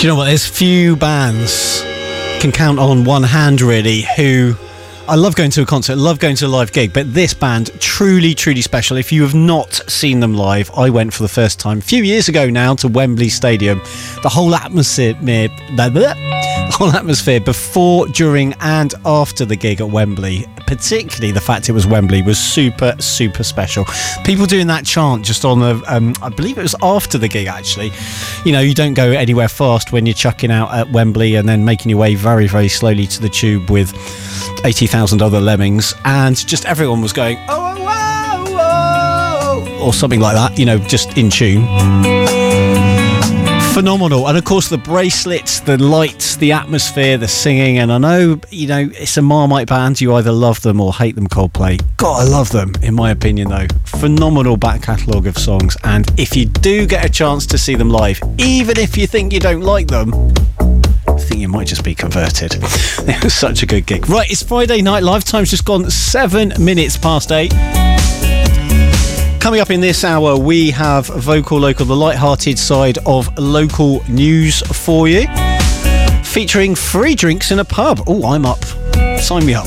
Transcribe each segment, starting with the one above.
you know what? There's few bands can count on one hand really who I love going to a concert, love going to a live gig, but this band, truly, truly special. If you have not seen them live, I went for the first time a few years ago now to Wembley Stadium. The whole atmosphere before, during and after the gig at Wembley, particularly the fact it was Wembley, was super, super special. People doing that chant just on the, I believe it was after the gig actually. You know, you don't go anywhere fast when you're chucking out at Wembley and then making your way very, very slowly to the tube with 80,000 other lemmings, and just everyone was going, oh, oh, oh, oh, or something like that, you know, just in tune. Phenomenal. And of course the bracelets, the lights, the atmosphere, the singing. And I know, you know, it's a Marmite band, you either love them or hate them, Coldplay. God, I love them, in my opinion though. Phenomenal back catalogue of songs, and if you do get a chance to see them live, even if you think you don't like them, I think you might just be converted. It was such a good gig. Right, it's Friday Night Live. Time's just gone 7 minutes past 8. Coming up in this hour, we have Vocal Local, the light-hearted side of local news for you, featuring free drinks in a pub. Oh, I'm up. Sign me up.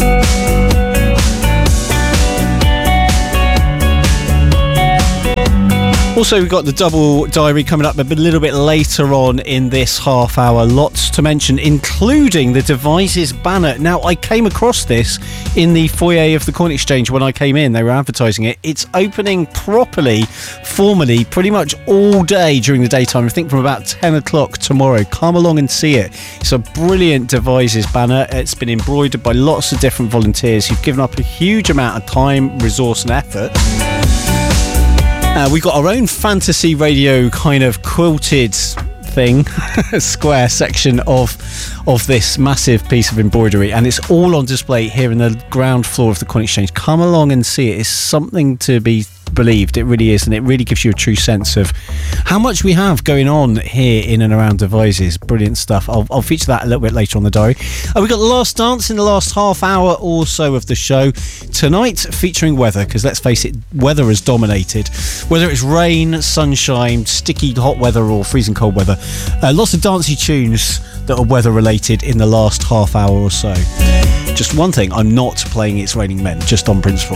Also, we've got the double diary coming up a little bit later on in this half hour. Lots to mention, including the Devices banner. Now, I came across this in the foyer of the Coin Exchange when I came in. They were advertising it. It's opening properly, formally, pretty much all day during the daytime. I think from about 10 o'clock tomorrow. Come along and see it. It's a brilliant Devices banner. It's been embroidered by lots of different volunteers who've given up a huge amount of time, resource and effort. We've got our own fantasy radio kind of quilted thing, square section of this massive piece of embroidery, and it's all on display here in the ground floor of the Coin Exchange. Come along and see it. It's something to be believed. It really is, and it really gives you a true sense of how much we have going on here in and around Devices. Brilliant stuff. I'll feature that a little bit later on the diary. We've got the last dance in the last half hour or so of the show tonight, featuring weather, because let's face it, weather has dominated. Whether it's rain, sunshine, sticky hot weather or freezing cold weather, lots of dancey tunes that are weather related in the last half hour or so. Just one thing, I'm not playing It's Raining Men, just on principle.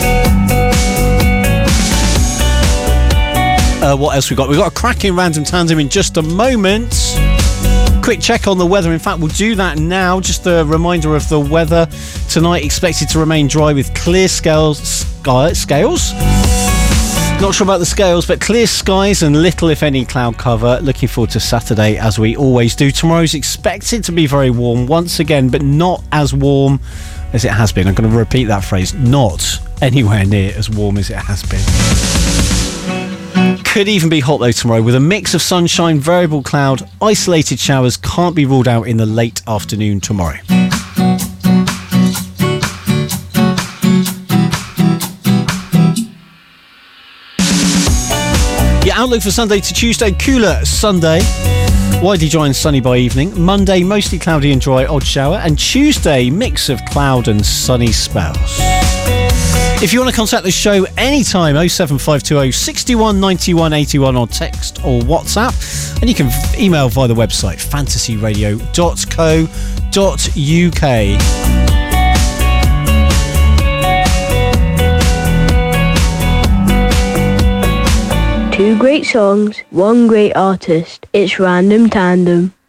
What else we got? We've got a cracking random tandem in just a moment. Quick check on the weather. In fact, we'll do that now. Just a reminder of the weather tonight. Expected to remain dry with clear scales. Not sure about the scales, but clear skies and little, if any, cloud cover. Looking forward to Saturday, as we always do. Tomorrow's expected to be very warm once again, but not as warm as it has been. I'm going to repeat that phrase. Not anywhere near as warm as it has been. Could even be hot though tomorrow, with a mix of sunshine, variable cloud, isolated showers can't be ruled out in the late afternoon tomorrow. Your outlook for Sunday to Tuesday: cooler Sunday, widely dry and sunny by evening. Monday, mostly cloudy and dry, odd shower. And Tuesday, mix of cloud and sunny spells. If you want to contact the show anytime, 07520 61 91 81 on text or WhatsApp. And you can email via the website fantasyradio.co.uk. Two great songs, one great artist. It's Random Tandem.